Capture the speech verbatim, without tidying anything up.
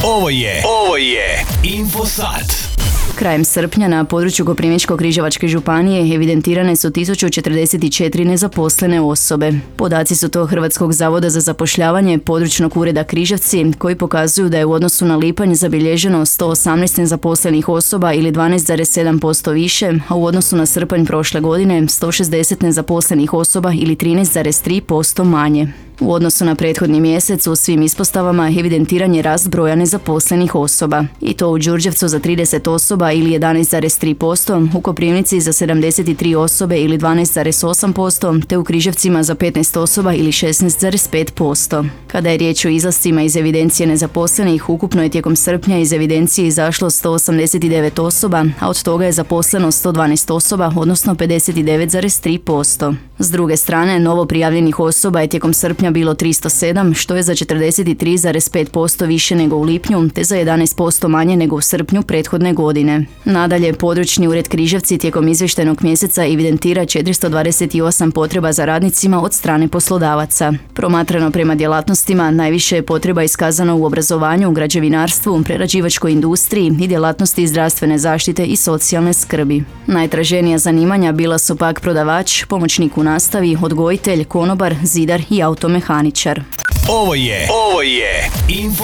Ovo je, ovo je Infosat. Krajem srpnja na području Koprivničko-križevačke županije evidentirane su tisuću četrdeset četiri nezaposlene osobe. Podaci su to Hrvatskog zavoda za zapošljavanje područnog ureda Križevci, koji pokazuju da je u odnosu na lipanj zabilježeno sto osamnaest nezaposlenih osoba ili dvanaest zarez sedam posto više, a u odnosu na srpanj prošle godine sto šezdeset nezaposlenih osoba ili trinaest zarez tri posto manje. U odnosu na prethodni mjesec u svim ispostavama evidentiran je rast broja nezaposlenih osoba. I to u Đurđevcu za trideset osoba ili jedanaest zarez tri posto, u Koprivnici za sedamdeset tri osobe ili dvanaest zarez osam posto, te u Križevcima za petnaest osoba ili šesnaest zarez pet posto. Kada je riječ o izlascima iz evidencije nezaposlenih, ukupno je tijekom srpnja iz evidencije izašlo sto osamdeset devet osoba, a od toga je zaposleno sto dvanaest osoba, odnosno pedeset devet zarez tri posto. S druge strane, novo prijavljenih osoba je tijekom srpnja bilo tristo sedam, što je za četrdeset tri zarez pet posto više nego u lipnju, te za jedanaest posto manje nego u srpnju prethodne godine. Nadalje, područni ured Križevci tijekom izvještajnog mjeseca evidentira četiristo dvadeset osam potreba za radnicima od strane poslodavaca. Promatrano prema djelatnostima, najviše je potreba iskazano u obrazovanju, građevinarstvu, prerađivačkoj industriji i djelatnosti zdravstvene zaštite i socijalne skrbi. Najtraženija zanimanja bila su pak prodavač, pomoćnik u nastavi, odgojitelj, konobar, zidar i automehaničar. Ovo je, ovo je Info